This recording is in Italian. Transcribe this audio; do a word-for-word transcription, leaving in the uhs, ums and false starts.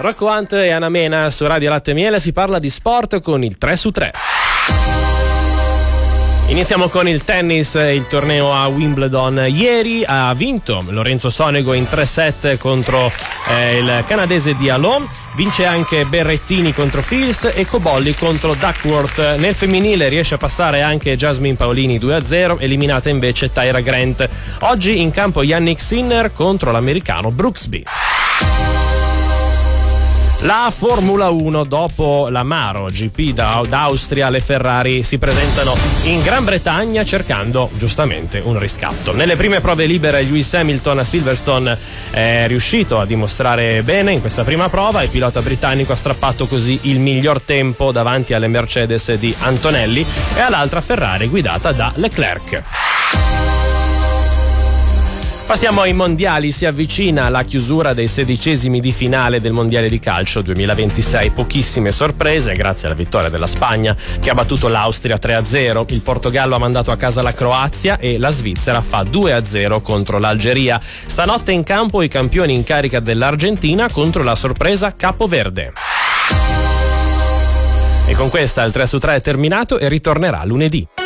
Rocco Hunt e Anna Mena su Radio Latte e Miele, si parla di sport con il tre su tre. Iniziamo con il tennis, il torneo a Wimbledon. Ieri ha vinto Lorenzo Sonego in tre set contro eh, il canadese Diallo. Vince anche Berrettini contro Fils e Cobolli contro Duckworth. Nel femminile riesce a passare anche Jasmine Paolini due a zero, eliminata invece Tyra Grant. Oggi in campo Yannick Sinner contro l'americano Brooksby. La Formula uno, dopo l'amaro G P d'Austria, le Ferrari si presentano in Gran Bretagna cercando giustamente un riscatto. Nelle prime prove libere Lewis Hamilton a Silverstone è riuscito a dimostrare bene in questa prima prova. Il pilota britannico ha strappato così il miglior tempo davanti alle Mercedes di Antonelli e all'altra Ferrari guidata da Leclerc. Passiamo ai mondiali, si avvicina la chiusura dei sedicesimi di finale del mondiale di calcio duemilaventisei. Pochissime sorprese grazie alla vittoria della Spagna che ha battuto l'Austria tre a zero. Il Portogallo ha mandato a casa la Croazia e la Svizzera fa due a zero contro l'Algeria. Stanotte in campo i campioni in carica dell'Argentina contro la sorpresa Capoverde. E con questa il tre su tre è terminato e ritornerà lunedì.